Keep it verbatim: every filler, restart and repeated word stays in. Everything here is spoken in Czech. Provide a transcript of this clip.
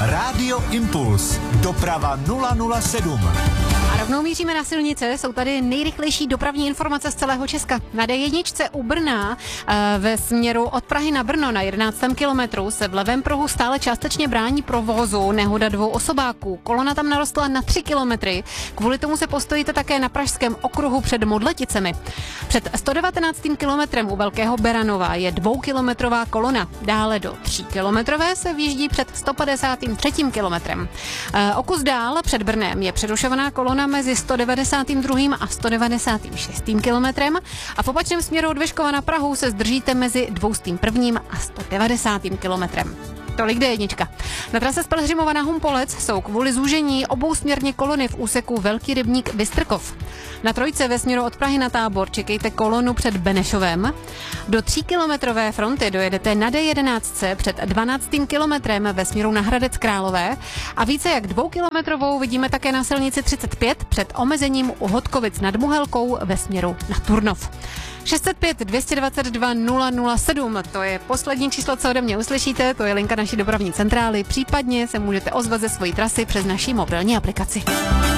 Rádio Impuls. Doprava nula nula sedm. A rovnou míříme na silnice, jsou tady nejrychlejší dopravní informace z celého Česka. Na D jedna u Brna ve směru od Prahy na Brno na jedenáctém kilometru se v levém pruhu stále částečně brání provozu nehoda dvou osobáků. Kolona tam narostla na tři kilometry, kvůli tomu se postojíte také na pražském okruhu před Modleticemi. Před sto devatenáctým kilometrem u Velkého Beranova je dvoukilometrová kolona. Dále do tříkilometrové se vjíždí před sto padesátým třetím kilometrem. O kus dál před Brnem je přerušovaná kolona mezi sto devadesátým druhým a sto devadesátým šestým kilometrem a v opačném směru od Vyškova na Prahu se zdržíte mezi dvěstým prvním a sto devadesátým kilometrem. Tolik D jedna. Na trase z Pelhřimova na Humpolec jsou kvůli zúžení obousměrně kolony v úseku Velký Rybník Vystrkov. Na trojce ve směru od Prahy na Tábor čekejte kolonu před Benešovem. Do tříkilometrové fronty dojedete na D jedenáct před dvanáctým kilometrem ve směru na Hradec Králové a více jak dvoukilometrovou vidíme také na silnici třicet pět před omezením u Hodkovic nad Muhelkou ve směru na Turnov. šest set pět dvě stě dvacet dva nula nula sedm, to je poslední číslo, co ode mě uslyšíte, to je linka naší dopravní centrály, případně se můžete ozvat ze svojí trasy přes naší mobilní aplikaci.